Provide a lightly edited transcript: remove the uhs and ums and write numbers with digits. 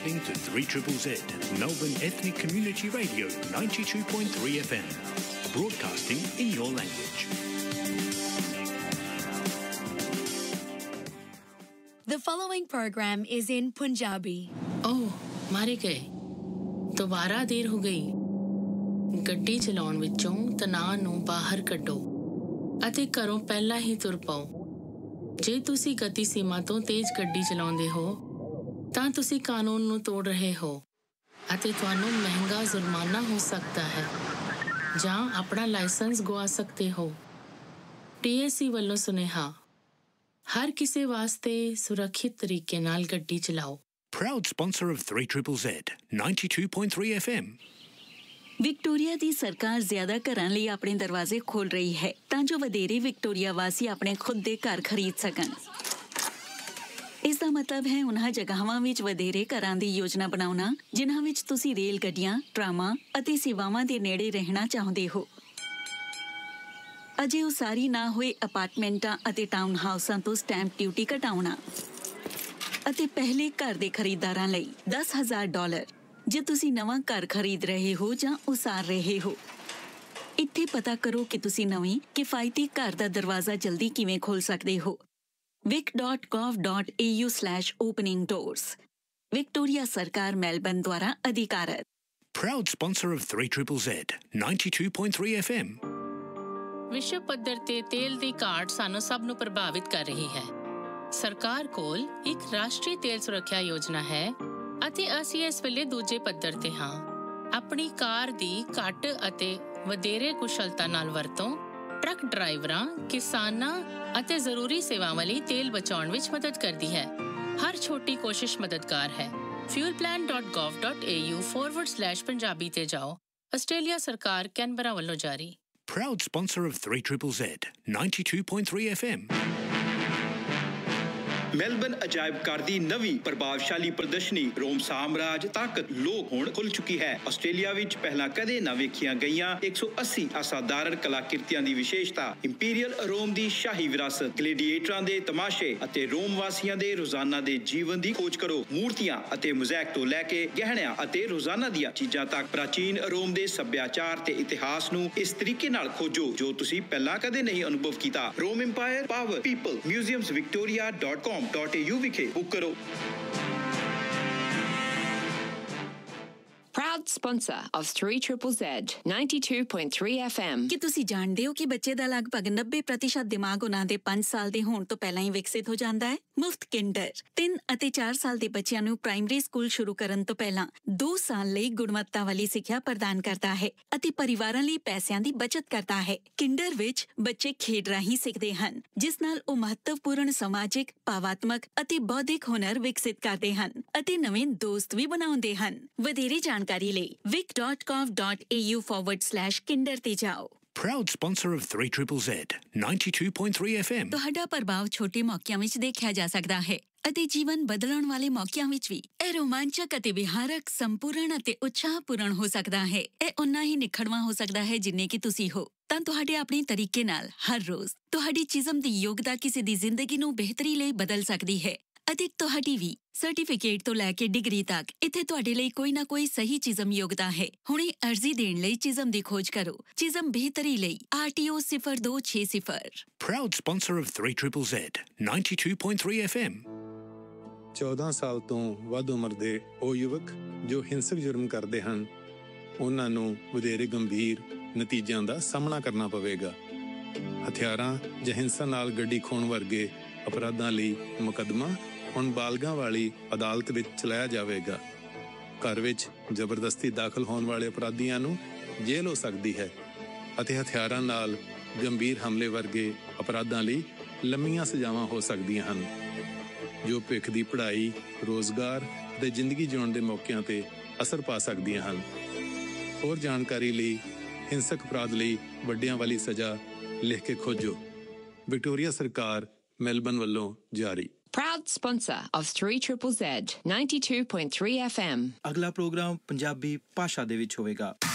listening to 3ZZZ, Melbourne Ethnic Community Radio 92.3 FM, broadcasting in your language. The following program is in Punjabi. Oh, मारे गए। दोबारा देर हो गई। ਗੱਡੀ ਚਲਾਉਣ ਵਿੱਚੋਂ ਤਣਾਅ ਨੂੰ ਬਾਹਰ ਕੱਢੋ ਅਤੇ ਘਰੋਂ ਪਹਿਲਾਂ ਹੀ ਤੁਰ ਪਾਓ। ਜੇ ਤੁਸੀਂ ਗਤੀ ਸੀਮਾ ਤੋਂ ਤੇਜ਼ ਗੱਡੀ ਚਲਾਉਂਦੇ ਹੋ ਤਾਂ ਤੁਸੀਂ ਕਾਨੂੰਨ ਨੂੰ ਤੋੜ ਰਹੇ ਹੋ ਅਤੇ ਤੁਹਾਨੂੰ ਮਹਿੰਗਾ ਜੁਰਮਾਨਾ ਹੋ ਸਕਦਾ ਹੈ ਜਾਂ ਆਪਣਾ ਲਾਇਸੈਂਸ ਗਵਾ ਸਕਦੇ ਹੋ। TSC ਵੱਲੋਂ ਸੁਨੇਹਾ, ਹਰ ਕਿਸੇ ਵਾਸਤੇ ਸੁਰੱਖਿਅਤ ਤਰੀਕੇ ਨਾਲ ਗੱਡੀ ਚਲਾਓ। Proud sponsor of 3ZZZ, 92.3 FM. Victoria ਦੀ ਸਰਕਾਰ ਜ਼ਿਆਦਾ ਘਰਾਂ ਲਈ ਆਪਣੇ ਦਰਵਾਜ਼ੇ ਖੋਲ੍ਹ ਰਹੀ ਹੈ ਤਾਂ ਜੋ ਵਧੇਰੇ ਵਿਕਟੋਰੀਆ ਵਾਸੀ ਆਪਣੇ ਖੁਦ ਦੇ ਘਰ ਖਰੀਦ ਸਕਣ। ਇਸ ਦਾ ਮਤਲਬ ਹੈ ਉਹਨਾਂ ਜਗ੍ਹਾਵਾਂ ਵਿੱਚ ਵਧੇਰੇ ਘਰਾਂ ਦੀ ਯੋਜਨਾ ਬਣਾਉਣਾ ਜਿਨ੍ਹਾਂ ਵਿੱਚ ਤੁਸੀਂ ਰੇਲ ਗੱਡੀਆਂ, ਟਰਾਮਾਂ ਅਤੇ ਸੇਵਾਵਾਂ ਦੇ ਨੇੜੇ ਰਹਿਣਾ ਚਾਹੁੰਦੇ ਹੋ। ਅਜੇ ਉਸਾਰੀ ਨਾ ਹੋਏ ਅਪਾਰਟਮੈਂਟਾਂ ਅਤੇ ਟਾਊਨ ਹਾਊਸਾਂ ਤੋਂ ਸਟੈਂਪ ਡਿਊਟੀ ਘਟਾਉਣਾ ਅਤੇ ਪਹਿਲੇ ਘਰ ਦੇ ਖਰੀਦਦਾਰਾਂ ਲਈ $10,000 ਜੇ ਤੁਸੀਂ ਨਵਾਂ ਘਰ ਖਰੀਦ ਰਹੇ ਹੋ ਜਾਂ ਉਸਾਰ ਰਹੇ ਹੋ। ਇੱਥੇ ਪਤਾ ਕਰੋ ਕਿ ਤੁਸੀਂ ਨਵੇਂ ਕਿਫਾਇਤੀ ਘਰ ਦਾ ਦਰਵਾਜ਼ਾ ਜਲਦੀ ਕਿਵੇਂ ਖੋਲ੍ਹ ਸਕਦੇ ਹੋ। vic.gov.au/opening doors। ਵਿਕਟੋਰੀਆ ਸਰਕਾਰ ਮੈਲਬਨ ਦੁਆਰਾ ਅਧਿਕਾਰਤ। Proud sponsor of 3ZZZ, 92.3 FM. ਵਿਸ਼ਵ ਪੱਧਰ ਤੇ ਤੇਲ ਦੀ ਘਾਟ ਸਾਨੂੰ ਸਭ ਨੂੰ ਪ੍ਰਭਾਵਿਤ ਕਰ ਰਹੀ ਹੈ। ਸਰਕਾਰ ਕੋਲ ਇੱਕ ਰਾਸ਼ਟਰੀ ਤੇਲ ਸੁਰੱਖਿਆ ਯੋਜਨਾ ਹੈ ਅਤੇ ਅਸੀਂ ਇਸ ਵੇਲੇ ਦੂਜੇ ਪੱਧਰ ਤੇ ਹਾਂ। ਆਪਣੀ ਕਾਰ ਦੀ ਘੱਟ ਅਤੇ ਵਧੇਰੇ ਕੁਸ਼ਲਤਾ ਨਾਲ ਵਰਤੋਂ ਟਰੱਕ ਡਰਾਈਵਰਾਂ, ਕਿਸਾਨਾਂ ਅਤੇ ਜ਼ਰੂਰੀ ਸੇਵਾਵਾਂ ਲਈ ਤੇਲ ਬਚਾਉਣ ਵਿੱਚ ਮਦਦ ਕਰਦੀ ਹੈ। ਹਰ ਛੋਟੀ ਕੋਸ਼ਿਸ਼ ਮਦਦਗਾਰ ਹੈ। fuelplan.gov.au/punjabi ਤੇ ਜਾਓ। ਆਸਟ੍ਰੇਲੀਆ ਸਰਕਾਰ ਕੈਨਬਰਾ ਵੱਲੋਂ ਜਾਰੀ। Proud sponsor of 3ZZZ, 92.3 FM. Melbourne ਅਜਾਇਬ ਘਰ ਦੀ ਨਵੀਂ ਪ੍ਰਭਾਵਸ਼ਾਲੀ ਪ੍ਰਦਰਸ਼ਨੀ ਰੋਮ ਸਾਮਰਾਜ ਤਾਕਤ ਲੋਕ ਹੁਣ ਖੁੱਲ ਚੁੱਕੀ ਹੈ। ਆਸਟ੍ਰੇਲੀਆ ਵਿੱਚ ਪਹਿਲਾਂ ਕਦੇ ਨਾ ਵੇਖੀਆਂ ਗਈਆਂ 180 ਅਸਾਧਾਰਨ ਕਲਾਕ੍ਰਿਤੀਆਂ ਦੀ ਵਿਸ਼ੇਸ਼ਤਾ, ਇੰਪੀਰੀਅਲ ਰੋਮ ਦੀ ਸ਼ਾਹੀ ਵਿਰਾਸਤ, ਗਲੈਡੀਏਟਰਾਂ ਦੇ ਤਮਾਸ਼ੇ ਅਤੇ ਰੋਮ ਵਾਸੀਆਂ ਦੇ ਰੋਜ਼ਾਨਾ ਦੇ ਜੀਵਨ ਦੀ ਖੋਜ ਕਰੋ। ਮੂਰਤੀਆਂ ਅਤੇ ਮੋਜ਼ੈਕ ਤੋਂ ਲੈ ਕੇ ਗਹਿਣਿਆਂ ਅਤੇ ਰੋਜ਼ਾਨਾ ਦੀਆਂ ਚੀਜ਼ਾਂ ਤੱਕ ਪ੍ਰਾਚੀਨ ਰੋਮ ਦੇ ਸੱਭਿਆਚਾਰ ਤੇ ਇਤਿਹਾਸ ਨੂੰ ਇਸ ਤਰੀਕੇ ਨਾਲ ਖੋਜੋ ਜੋ ਤੁਸੀਂ ਪਹਿਲਾਂ ਕਦੇ ਨਹੀਂ ਅਨੁਭਵ ਕੀਤਾ। ਰੋਮ empire, power, people, museums victoria.com.au ਵਿਖੇ ਬੁੱਕ ਕਰੋ। Proud sponsor of 3ZZZ 92.3 FM. ਕੀ ਤੁਸੀਂ ਜਾਣਦੇ ਹੋ ਕਿ ਬੱਚੇ ਦਾ ਲਗਭਗ 90% ਦਿਮਾਗ ਉਹਨਾਂ ਦੇ 5 ਸਾਲ ਦੇ ਹੋਣ ਤੋਂ ਪਹਿਲਾਂ ਹੀ ਵਿਕਸਿਤ ਹੋ ਜਾਂਦਾ ਹੈ? ਮੁਫਤ ਕਿੰਡਰ 3 ਅਤੇ 4 ਸਾਲ ਦੇ ਬੱਚਿਆਂ ਨੂੰ ਪ੍ਰਾਇਮਰੀ ਸਕੂਲ ਸ਼ੁਰੂ ਕਰਨ ਤੋਂ ਪਹਿਲਾਂ 2 ਸਾਲ ਲਈ ਗੁਣਵੱਤਾ ਵਾਲੀ ਸਿੱਖਿਆ ਪ੍ਰਦਾਨ ਕਰਦਾ ਹੈ ਅਤੇ ਪਰਿਵਾਰਾਂ ਲਈ ਪੈਸਿਆਂ ਦੀ ਬਚਤ ਕਰਦਾ ਹੈ। ਕਿੰਡਰ ਵਿੱਚ ਬੱਚੇ ਖੇਡ ਰਾਹੀਂ ਸਿੱਖਦੇ ਹਨ ਜਿਸ ਨਾਲ ਉਹ ਮਹੱਤਵਪੂਰਨ ਸਮਾਜਿਕ, ਭਾਵਾਤਮਕ ਅਤੇ ਬੌਧਿਕ ਹੁਨਰ ਵਿਕਸਿਤ ਕਰਦੇ ਹਨ ਅਤੇ ਨਵੇਂ ਦੋਸਤ ਵੀ ਬਣਾਉਂਦੇ ਹਨ। ਵਧੇਰੇ ਜਾਣਕਾਰੀ ਲਈ vic.gov.au/kinder ਤੇ ਜਾਓ। Proud sponsor of 3ZZZ, 92.3 FM. ਤੁਹਾਡਾ ਪ੍ਰਭਾਵ ਛੋਟੇ ਮੌਕਿਆਂ ਵਿੱਚ ਦੇਖਿਆ ਜਾ ਸਕਦਾ ਹੈ ਅਤੇ ਜੀਵਨ ਬਦਲਣ ਵਾਲੇ ਮੌਕਿਆਂ ਵਿੱਚ ਵੀ। ਇਹ ਰੋਮਾਂਚਕ ਅਤੇ ਵਿਹਾਰਕ, ਸੰਪੂਰਨ ਅਤੇ ਉਤਸ਼ਾਹਪੂਰਨ ਹੋ ਸਕਦਾ ਹੈ। ਇਹ ਉਨਾ ਹੀ ਨਿਖੜਵਾਂ ਹੋ ਸਕਦਾ ਹੈ ਜਿੰਨੇ ਕਿ ਤੁਸੀਂ ਹੋ। ਤਾਂ ਤੁਹਾਡੇ ਆਪਣੇ ਤਰੀਕੇ ਨਾਲ ਹਰ ਰੋਜ਼ ਤੁਹਾਡੀ ਚਿਜ਼ਮ ਦੀ ਯੋਗਤਾ ਕਿਸੇ ਦੀ ਜ਼ਿੰਦਗੀ ਨੂੰ ਬਿਹਤਰੀ ਲਈ ਬਦਲ ਸਕਦੀ ਹੈ ਅਤੇ ਤੁਹਾਡੀ ਵੀ ਸਰਟੀਫਿਕੇਟ ਤੋਂ ਲੈ ਕੇ ਡਿਗਰੀ ਤੱਕ ਇੱਥੇ ਤੁਹਾਡੇ ਲਈ ਕੋਈ ਨਾ ਕੋਈ ਸਹੀ ਚਿਜ਼ਮ ਯੋਗਤਾ ਹੈ। ਹੁਣੇ ਅਰਜ਼ੀ ਦੇਣ ਲਈ ਚਿਜ਼ਮ ਦੀ ਖੋਜ ਕਰੋ। ਚਿਜ਼ਮ ਬਿਹਤਰੀ ਲਈ RTO 0260। Proud sponsor of 3ZZZ, 92.3 FM. 14 ਸਾਲ ਤੋਂ ਵੱਧ ਉਮਰ ਦੇ ਉਹ ਯੁਵਕ ਜੋ ਹਿੰਸਕ ਜੁਰਮ ਕਰਦੇ ਹਨ ਉਹਨਾਂ ਨੂੰ ਵਧੇਰੇ ਗੰਭੀਰ ਨਤੀਜਿਆਂ ਦਾ ਸਾਹਮਣਾ ਕਰਨਾ ਪਵੇਗਾ। ਹਥਿਆਰਾਂ ਜਾਂ ਹਿੰਸਾ ਨਾਲ ਗੱਡੀ ਖੋਹਣ ਵਰਗੇ ਅਪਰਾਧਾਂ ਲਈ ਮੁਕੱਦਮਾ ਹੁਣ ਬਾਲਗਾਂ ਵਾਲੀ ਅਦਾਲਤ ਵਿੱਚ ਚਲਾਇਆ ਜਾਵੇਗਾ। ਘਰ ਵਿੱਚ ਜ਼ਬਰਦਸਤੀ ਦਾਖਲ ਹੋਣ ਵਾਲੇ ਅਪਰਾਧੀਆਂ ਨੂੰ ਜੇਲ੍ਹ ਹੋ ਸਕਦੀ ਹੈ ਅਤੇ ਹਥਿਆਰਾਂ ਨਾਲ ਗੰਭੀਰ ਹਮਲੇ ਵਰਗੇ ਅਪਰਾਧਾਂ ਲਈ ਲੰਮੀਆਂ ਸਜ਼ਾਵਾਂ ਹੋ ਸਕਦੀਆਂ ਹਨ ਜੋ ਭਵਿੱਖ ਦੀ ਪੜ੍ਹਾਈ, ਰੋਜ਼ਗਾਰ ਅਤੇ ਜ਼ਿੰਦਗੀ ਜਿਉਣ ਦੇ ਮੌਕਿਆਂ 'ਤੇ ਅਸਰ ਪਾ ਸਕਦੀਆਂ ਹਨ। ਹੋਰ ਜਾਣਕਾਰੀ ਲਈ ਹਿੰਸਕ ਅਪਰਾਧ ਲਈ ਵੱਡਿਆਂ ਵਾਲੀ ਸਜ਼ਾ ਲਿਖ ਕੇ ਖੋਜੋ। ਵਿਕਟੋਰੀਆ ਸਰਕਾਰ ਮੈਲਬਨ ਵੱਲੋਂ ਜਾਰੀ। Proud sponsor of 3ZZZ 92.3 FM. ਅਗਲਾ ਪ੍ਰੋਗਰਾਮ ਪੰਜਾਬੀ ਭਾਸ਼ਾ ਦੇ ਵਿੱਚ ਹੋਵੇਗਾ।